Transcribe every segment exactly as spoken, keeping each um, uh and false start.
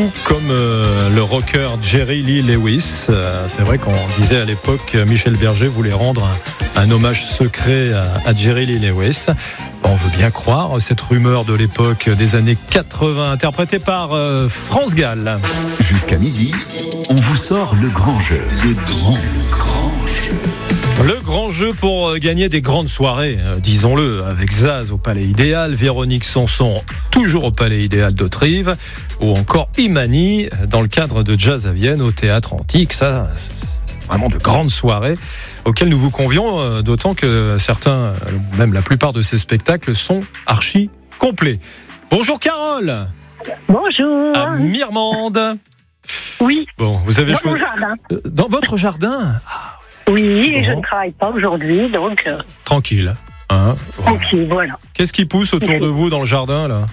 tout comme euh, le rocker Jerry Lee Lewis. Euh, c'est vrai qu'on disait à l'époque, Michel Berger voulait rendre un, un hommage secret à, à Jerry Lee Lewis. On veut bien croire cette rumeur de l'époque des années quatre-vingts, interprétée par euh, France Gall. Jusqu'à midi, on vous sort le grand jeu. Le grand, grand jeu. Le grand jeu pour gagner des grandes soirées, euh, disons-le, avec Zaz au Palais Idéal, Véronique Sanson toujours au Palais Idéal d'Autrive, ou encore Imani dans le cadre de Jazz à Vienne au Théâtre Antique. Ça, c'est vraiment de grandes soirées auxquelles nous vous convions, euh, d'autant que certains, même la plupart de ces spectacles sont archi complets. Bonjour Carole. Bonjour. À Mirmande. Oui. Bon, vous avez Dans choisi mon jardin. dans votre jardin. Ah, Oui, bon. je ne travaille pas aujourd'hui, donc euh, tranquille. Hein, voilà. tranquille, voilà. Qu'est-ce qui pousse autour de vous dans le jardin là?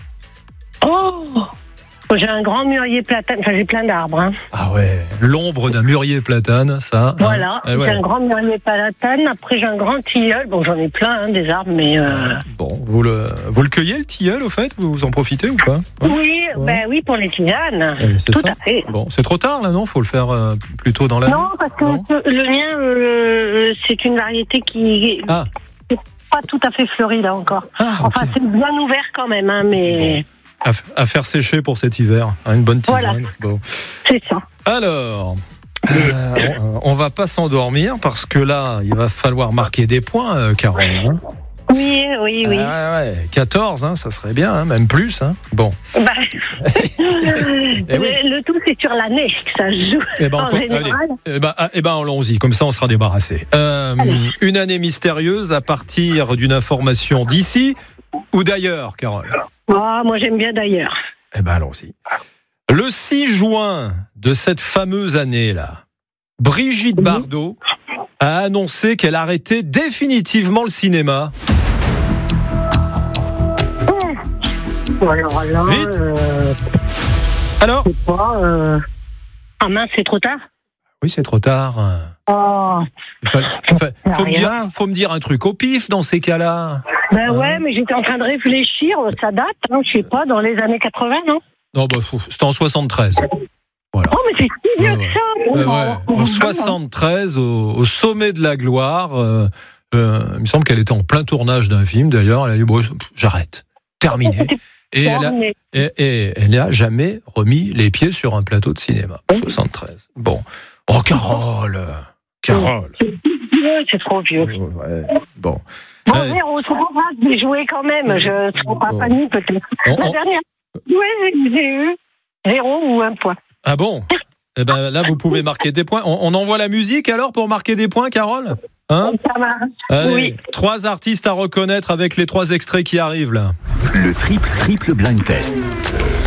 Oh, j'ai un grand mûrier platane, enfin j'ai plein d'arbres. Hein. Ah ouais, l'ombre d'un mûrier platane, ça. Voilà, hein. Eh j'ai ouais. un grand mûrier platane, après j'ai un grand tilleul, bon j'en ai plein hein, des arbres, mais... Euh... Bon, vous le, vous le cueillez le tilleul au fait? Vous en profitez ou pas? Hein? Oui, Ouais. ben oui, pour les tisanes, Eh, c'est tout ça. à fait. Bon, c'est trop tard là, non? Faut le faire euh, plus tôt dans l'année. Non, parce que Non le mien, euh, c'est une variété qui Ah. n'est pas tout à fait fleurie là encore. Ah, ok. Enfin, c'est bien ouvert quand même, hein, mais À, à faire sécher pour cet hiver, hein, une bonne tisane. Voilà. Bon. c'est ça. Alors, euh, on, on va pas s'endormir parce que là, il va falloir marquer des points, euh, Carole. Hein. Oui, oui, oui. Ah ouais, quatorze, hein, ça serait bien, hein, même plus. Hein. Bon. Bah, Eh oui. le, le tout, c'est sur l'année que ça se joue. Eh ben, en encore- général. allez. Eh ben, ah, eh ben, allons-y, comme ça on sera débarrassé. Euh, une année mystérieuse à partir d'une information d'ici ou d'ailleurs, Carole? Ah, moi, j'aime bien d'ailleurs. Eh ben, allons-y. Le six juin de cette fameuse année-là, Brigitte Bardot a annoncé qu'elle arrêtait définitivement le cinéma. Bon, alors là, Vite. euh, Alors? je sais pas. Euh... Ah mince, c'est trop tard. Oui, c'est trop tard. Oh, Il fa- fa- faut, me dire, Rien. faut me dire un truc au pif dans ces cas-là. ben Ah. ouais, mais j'étais en train de réfléchir. Ça date, hein, je sais pas, dans les années quatre-vingts, non? Non, bah, faut- c'était en soixante-treize. Voilà. Oh, mais c'est si vieux Ouais, que ouais. ça. Ouais, Oh, ouais. oh, En oh, soixante-treize, au, au sommet de la gloire, euh, euh, il me semble qu'elle était en plein tournage d'un film. D'ailleurs, elle a dit bon, j'arrête, terminé. Et elle a, mais- et, et elle n'a jamais remis les pieds sur un plateau de cinéma. soixante-treize. Bon, oh Carole, Carole. Ouais, c'est trop vieux. Ouais, bon. Bon, Allez. mais on se comprend, j'ai joué quand même. Je ne serai pas Bon. famille, peut-être. On- La on- dernière. Oui, j'ai eu zéro ou un point. Ah bon? Eh ben là, vous pouvez marquer des points. On, on envoie la musique alors pour marquer des points, Carole? Hein? Ça marche. Allez, Oui. trois artistes à reconnaître avec les trois extraits qui arrivent là. Le triple triple blind test.